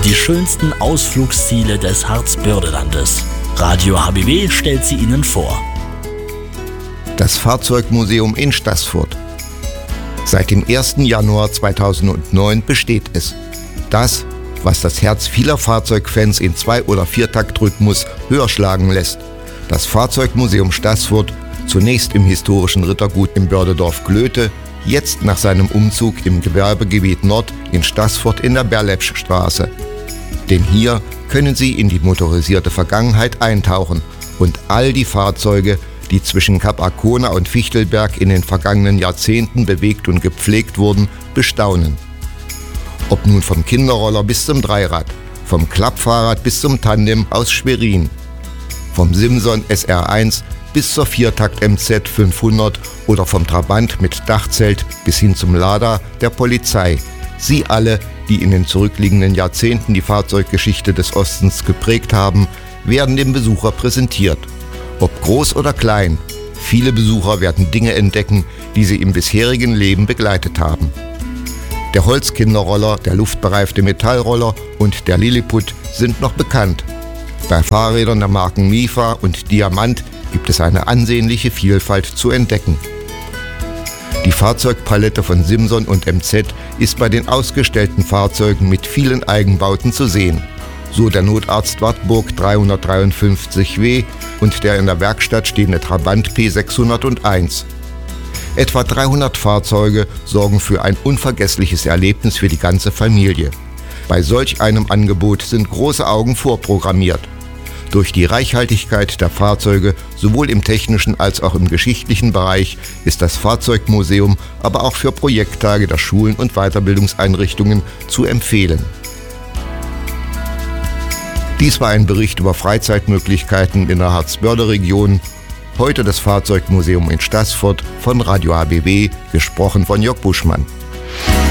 Die schönsten Ausflugsziele des Harzbördelandes. Radio HBW stellt sie Ihnen vor. Das Fahrzeugmuseum in Staßfurt. Seit dem 1. Januar 2009 besteht es. Das, was das Herz vieler Fahrzeugfans in 2- oder 4-Takt-Rhythmus höher schlagen lässt. Das Fahrzeugmuseum Staßfurt, zunächst im historischen Rittergut im Bördedorf Glöte, jetzt nach seinem Umzug im Gewerbegebiet Nord in Staßfurt in der Berlepschstraße. Denn hier können Sie in die motorisierte Vergangenheit eintauchen und all die Fahrzeuge, die zwischen Kap Arkona und Fichtelberg in den vergangenen Jahrzehnten bewegt und gepflegt wurden, bestaunen. Ob nun vom Kinderroller bis zum Dreirad, vom Klappfahrrad bis zum Tandem aus Schwerin, vom Simson SR1 bis zur 4-Takt MZ 500 oder vom Trabant mit Dachzelt bis hin zum Lada der Polizei. Sie alle, die in den zurückliegenden Jahrzehnten die Fahrzeuggeschichte des Ostens geprägt haben, werden dem Besucher präsentiert. Ob groß oder klein, viele Besucher werden Dinge entdecken, die sie im bisherigen Leben begleitet haben. Der Holzkinderroller, der luftbereifte Metallroller und der Lilliput sind noch bekannt. Bei Fahrrädern der Marken Mifa und Diamant gibt es eine ansehnliche Vielfalt zu entdecken. Die Fahrzeugpalette von Simson und MZ ist bei den ausgestellten Fahrzeugen mit vielen Eigenbauten zu sehen. So der Notarzt Wartburg 353W und der in der Werkstatt stehende Trabant P601. Etwa 300 Fahrzeuge sorgen für ein unvergessliches Erlebnis für die ganze Familie. Bei solch einem Angebot sind große Augen vorprogrammiert. Durch die Reichhaltigkeit der Fahrzeuge, sowohl im technischen als auch im geschichtlichen Bereich, ist das Fahrzeugmuseum aber auch für Projekttage der Schulen und Weiterbildungseinrichtungen zu empfehlen. Dies war ein Bericht über Freizeitmöglichkeiten in der Harzbörde-Region. Heute das Fahrzeugmuseum in Staßfurt von Radio HBW, gesprochen von Jörg Buschmann.